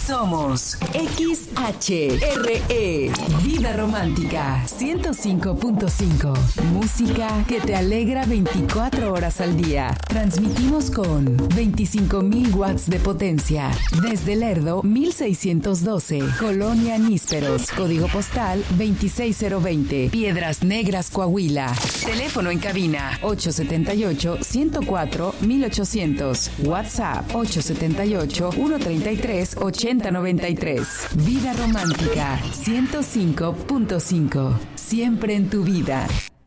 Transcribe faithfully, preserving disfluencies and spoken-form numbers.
Somos X H R E, Vida Romántica ciento cinco punto cinco. Música que te alegra veinticuatro horas al día. Transmitimos con veinticinco mil watts de potencia. Desde Lerdo, mil seiscientos doce. Colonia Nísperos. Código postal veintiséis cero veinte. Piedras Negras, Coahuila. Teléfono en cabina ocho siete ocho, uno cero cuatro, mil ochocientos. WhatsApp ocho siete ocho, uno tres tres, ocho cero nueve tres. Vida Romántica ciento cinco punto cinco. Siempre en tu vida.